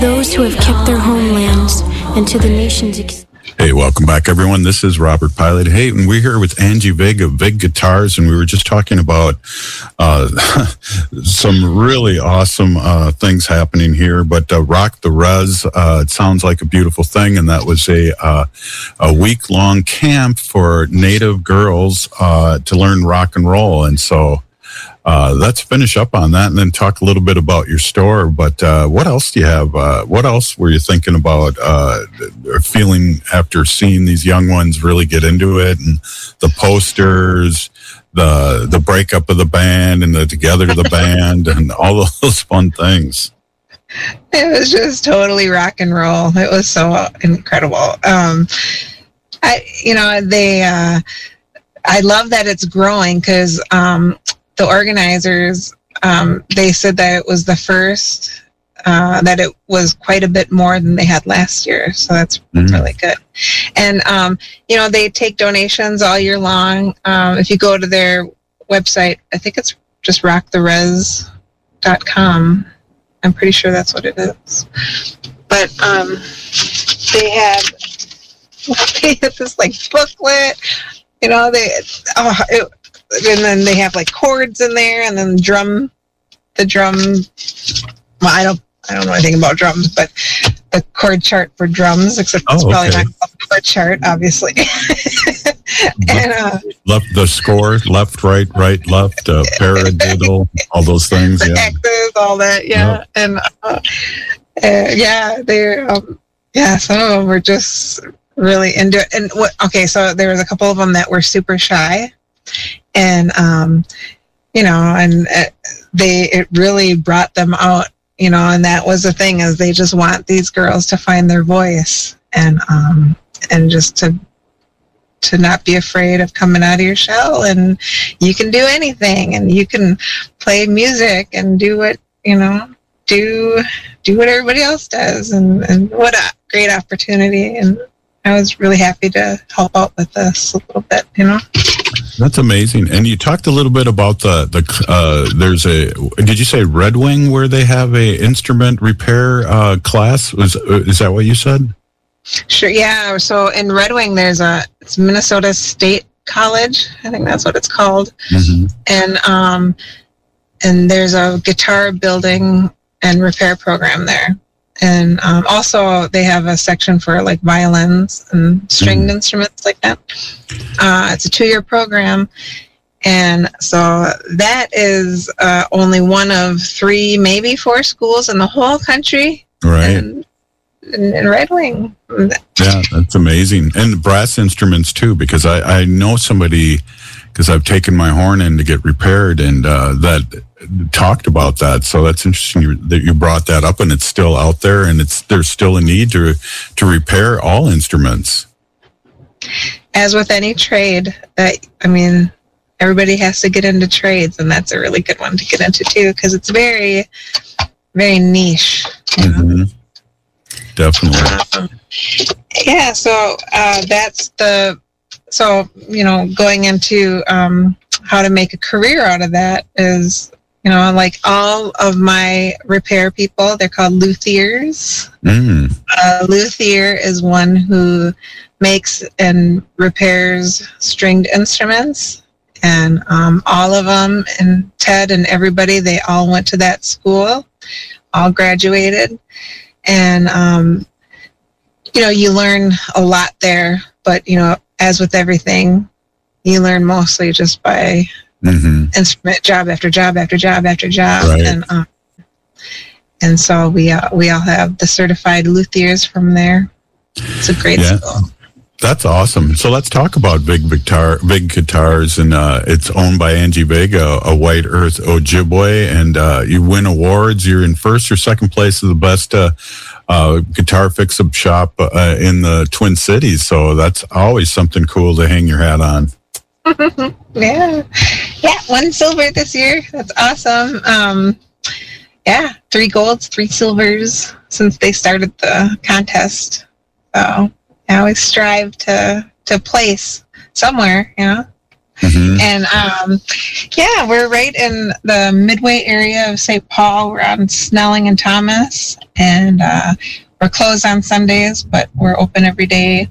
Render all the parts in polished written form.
those who have kept their homelands, and to the nations. Hey, welcome back, everyone. This is Robert Pilot. Hey, and we're here with Angie Vig of Vig Guitars, and we were just talking about some really awesome things happening here. But Rock the Res, it sounds like a beautiful thing, and that was a week-long camp for Native girls to learn rock and roll. And so let's finish up on that and then talk a little bit about your store. But what else do you have? What else were you thinking about or feeling after seeing these young ones really get into it, and the posters, the breakup of the band and the together of the band and all those fun things? It was just totally rock and roll. It was so incredible. I love that it's growing because the organizers, they said that it was the first, that it was quite a bit more than they had last year. So that's really good. And, they take donations all year long. If you go to their website, I think it's just rocktheres.com. I'm pretty sure that's what it is. But they had this like booklet, and then they have like chords in there, and then the drum. Well, I don't know anything about drums, but the chord chart for drums, except it's probably not called the chord chart, obviously. And left the score, left, right, left, paradiddle, all those things. The X's, all that, yeah. Yep. And some of them were just really into it. And so there was a couple of them that were super shy. And it really brought them out, and that was the thing, is they just want these girls to find their voice and just to not be afraid of coming out of your shell, and you can do anything, and you can play music and do what do what everybody else does, and what a great opportunity. And I was really happy to help out with this a little bit, That's amazing. And you talked a little bit about there's did you say Red Wing, where they have a instrument repair class? Is that what you said? Sure. Yeah. So in Red Wing, it's Minnesota State College. I think that's what it's called. Mm-hmm. And there's a guitar building and repair program there. And also they have a section for like violins and stringed instruments like that. It's a 2-year program. And so that is only one of 3, maybe 4 schools in the whole country. Right. In Red Wing. Yeah, that's amazing. And brass instruments too, because I know somebody, because I've taken my horn in to get repaired, and that talked about that. So that's interesting that you brought that up, and it's still out there, and there's still a need to repair all instruments. As with any trade, everybody has to get into trades, and that's a really good one to get into too, because it's very, very niche. Mm-hmm. Definitely. Going into how to make a career out of that is, like all of my repair people, they're called luthiers. Luthier is one who makes and repairs stringed instruments, and all of them, and Ted and everybody, they all went to that school, all graduated. And, you learn a lot there, but, as with everything, you learn mostly just by instrument, job after job after job after job. Right. And so we all have the certified luthiers from there. It's a great school. That's awesome. So let's talk about Vig Guitars, and it's owned by Angie Vig, a White Earth Ojibwe, and you win awards. You're in first or second place of the best guitar fix-up shop in the Twin Cities. So that's always something cool to hang your hat on. Yeah, 1 silver this year. That's awesome. 3 golds, 3 silvers since they started the contest. So I always strive to place somewhere, And yeah, we're right in the Midway area of St. Paul. We're on Snelling and Thomas, and we're closed on Sundays, but we're open every day.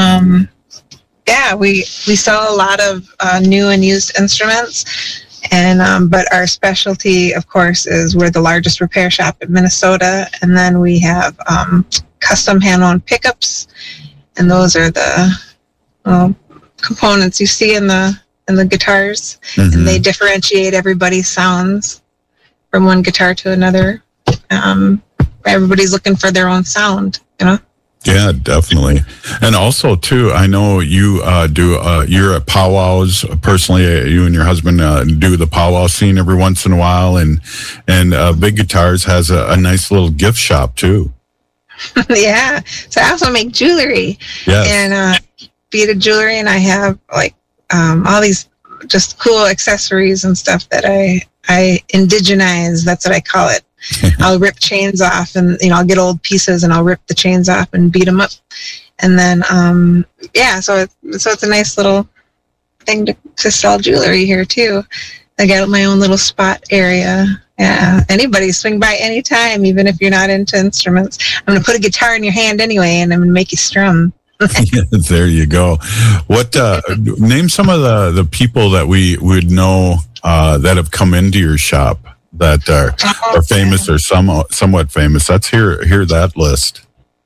Yeah, we sell a lot of new and used instruments, and but our specialty, of course, is we're the largest repair shop in Minnesota, and then we have custom hand-wound pickups, and those are the components you see in the guitars, and they differentiate everybody's sounds from one guitar to another. Everybody's looking for their own sound, you know. Yeah, definitely. And also, too, I know you you're at powwows personally. You and your husband do the powwow scene every once in a while, and Big Guitars has a nice little gift shop too. Yeah, so I also make jewelry. Yes. And beaded jewelry, and I have like all these just cool accessories and stuff that I indigenize. That's what I call it. I'll rip chains off, and I'll get old pieces and I'll rip the chains off and beat them up, and then yeah, so it's a nice little thing to sell jewelry here too. I got my own little spot area. Yeah, anybody swing by anytime, even if you're not into instruments. I'm gonna put a guitar in your hand anyway, and I'm gonna make you strum. There you go. What name some of the people that we would know that have come into your shop that are famous or somewhat famous? Let's hear that list.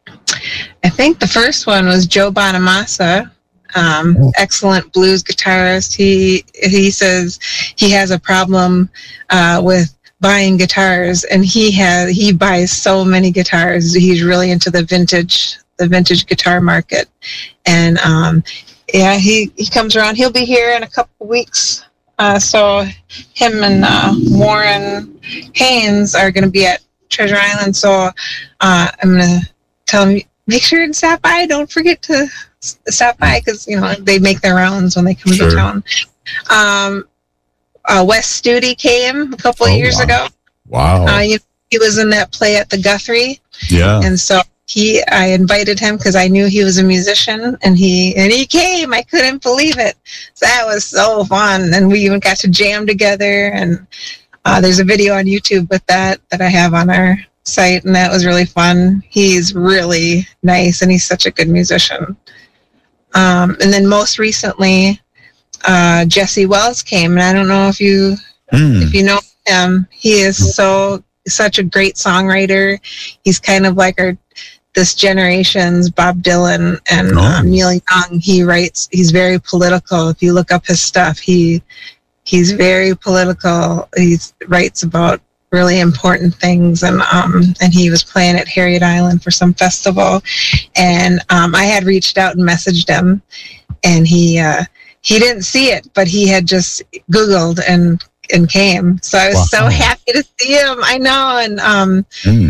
I think the first one was Joe Bonamassa, excellent blues guitarist. He says he has a problem with buying guitars, and he buys so many guitars. He's really into the vintage guitar market, and yeah, he comes around. He'll be here in a couple of weeks. So him and Warren Haynes are going to be at Treasure Island. So I'm going to tell him, make sure to stop by. Don't forget to stop by, because they make their rounds when they come to town. Wes Studi came a couple of years ago. Wow. He was in that play at the Guthrie. Yeah. And so I invited him because I knew he was a musician, and he came. I couldn't believe it. So that was so fun, and we even got to jam together. And there's a video on YouTube with that I have on our site, and that was really fun. He's really nice, and he's such a good musician. And then most recently, Jesse Wells came, and I don't know if you know him. He is such a great songwriter. He's kind of like this generation's Bob Dylan and Neil Young. He's very political. If you look up his stuff, he's very political. He writes about really important things, and he was playing at Harriet Island for some festival, and I had reached out and messaged him, and he didn't see it, but he had just Googled and came. So I was so happy to see him. I know,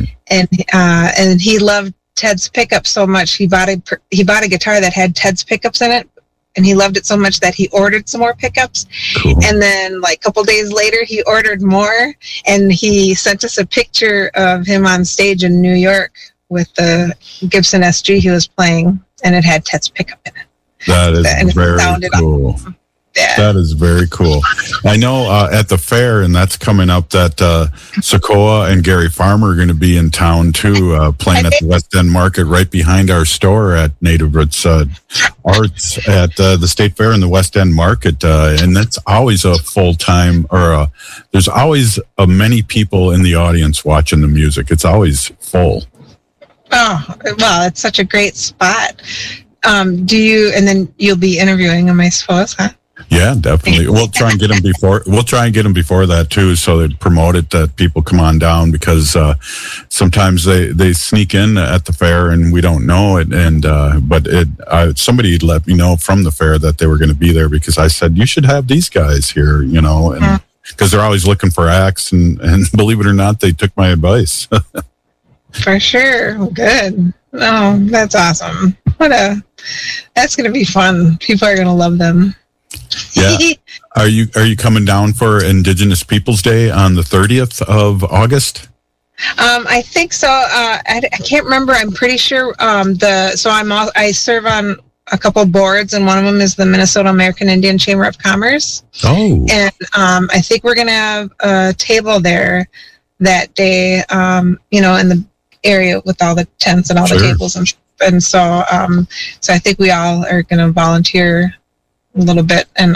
and he loved Ted's pickup so much. He bought a guitar that had Ted's pickups in it, and he loved it so much that he ordered some more pickups. Cool. And then like a couple days later, he ordered more, and he sent us a picture of him on stage in New York with the Gibson SG he was playing, and it had Ted's pickup in it. That is very cool. Awesome. Yeah. That is very cool. I know at the fair, and that's coming up, that Sokoa and Gary Farmer are going to be in town too, playing at the West End Market right behind our store at Native Roots Arts at the State Fair in the West End Market. And that's always a full-time, or there's always many people in the audience watching the music. It's always full. Oh, well, it's such a great spot. And then you'll be interviewing them, I suppose, huh? Yeah, definitely. We'll try and get them before. We'll try and get them before that too, so they promote it, that people come on down, because sometimes they sneak in at the fair and we don't know it. And somebody let me know from the fair that they were going to be there, because I said you should have these guys here, and because they're always looking for acts, and believe it or not, they took my advice. For sure. Good. Oh, that's awesome. That's going to be fun. People are going to love them. Yeah. Are you coming down for Indigenous Peoples Day on the 30th of August? I think so. I can't remember. I'm pretty sure. I serve on a couple boards, and one of them is the Minnesota American Indian Chamber of Commerce. Oh. And I think we're going to have a table there that day, in the area with all the tents and all the tables and so I think we all are going to volunteer a little bit, and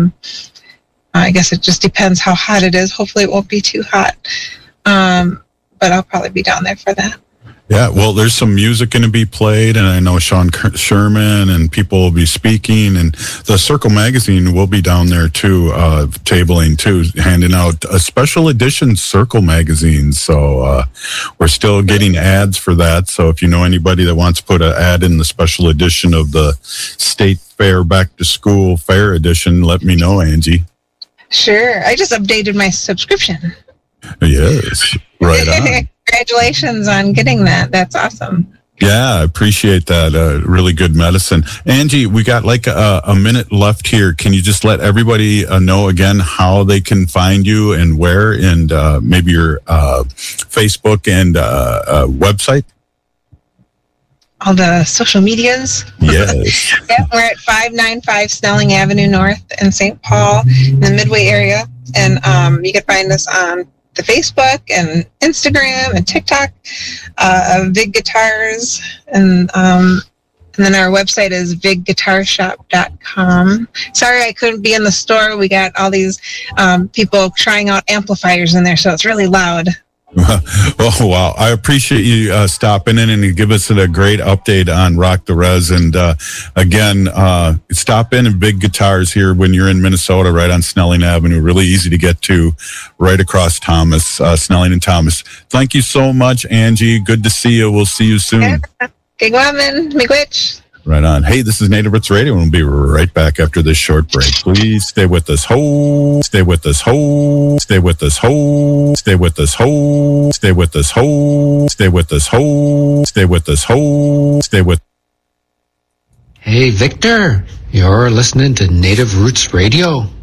I guess it just depends how hot it is. Hopefully it won't be too hot, but I'll probably be down there for that. Yeah, well, there's some music going to be played, and I know Sean Sherman and people will be speaking, and the Circle Magazine will be down there too, tabling too, handing out a special edition Circle Magazine. So we're still getting ads for that. So if you know anybody that wants to put an ad in the special edition of the State Fair Back to School Fair Edition, let me know, Angie. Sure. I just updated my subscription. Yes, right on. Congratulations on getting that. That's awesome. Yeah, I appreciate that. Really good medicine. Angie, we got like a minute left here. Can you just let everybody know again how they can find you and where, and maybe your Facebook and website? All the social medias. Yes. Yeah, we're at 595 Snelling Avenue North in St. Paul in the Midway area. And you can find us on the Facebook and Instagram and TikTok, Vig Guitars, and then our website is vigguitarshop.com. Sorry I couldn't be in the store. We got all these people trying out amplifiers in there, so it's really loud. Oh, wow. I appreciate you stopping in and give us a great update on Rock the Res. And again, stop in at Vig Guitars here when you're in Minnesota, right on Snelling Avenue. Really easy to get to, right across Thomas, Snelling and Thomas. Thank you so much, Angie. Good to see you. We'll see you soon. Kigwaman, miigwech. Right on. Hey, this is Native Roots Radio, and we'll be right back after this short break. Please stay with us. Ho, stay with us. Ho, stay with us. Ho, stay with us. Ho, stay with us. Ho, stay with us. Ho, stay with us. Ho, stay with. Hey, Victor, you're listening to Native Roots Radio.